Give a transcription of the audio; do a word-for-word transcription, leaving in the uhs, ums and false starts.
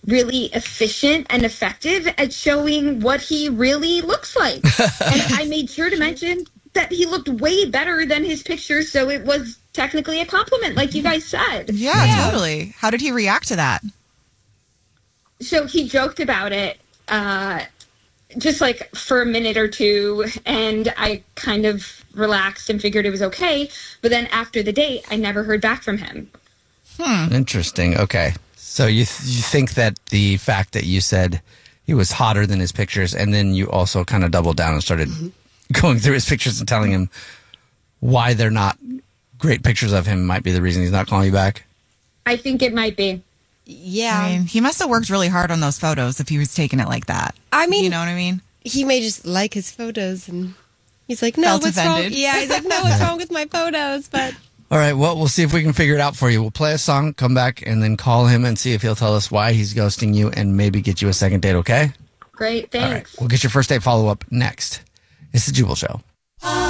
really efficient and effective at showing what he really looks like. And I made sure to mention that he looked way better than his pictures, so it was technically a compliment, like you guys said. Yeah, yeah. Totally. How did he react to that? So he joked about it, uh, just like for a minute or two, and I kind of relaxed and figured it was okay. But then after the date, I never heard back from him. Hmm. Interesting. Okay. So you th- you think that the fact that you said he was hotter than his pictures, and then you also kind of doubled down and started mm-hmm. going through his pictures and telling him why they're not great pictures of him might be the reason he's not calling you back? I think it might be. Yeah. I mean, he must have worked really hard on those photos if he was taking it like that. I mean, you know what I mean? He may just like his photos and he's like, no, Felt what's offended. wrong? Yeah, he's like, no, what's wrong with my photos? But all right, well, we'll see if we can figure it out for you. We'll play a song, come back, and then call him and see if he'll tell us why he's ghosting you and maybe get you a second date, okay? Great, thanks. All right, we'll get your first date follow-up next. It's the Jubal Show.